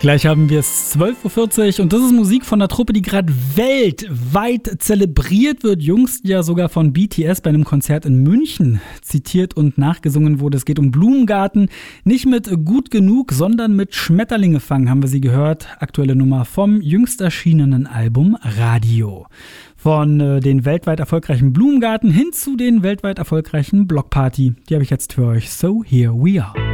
Gleich haben wir es 12.40 Uhr und das ist Musik von einer Truppe, die gerade weltweit zelebriert wird. Jüngst ja sogar von BTS bei einem Konzert in München zitiert und nachgesungen wurde. Es geht um Blumengarten. Nicht mit Gut genug, sondern mit Schmetterlinge fangen haben wir sie gehört. Aktuelle Nummer vom jüngst erschienenen Album Radio. Von den weltweit erfolgreichen Blumengarten hin zu den weltweit erfolgreichen Blockparty. Die habe ich jetzt für euch. So here we are.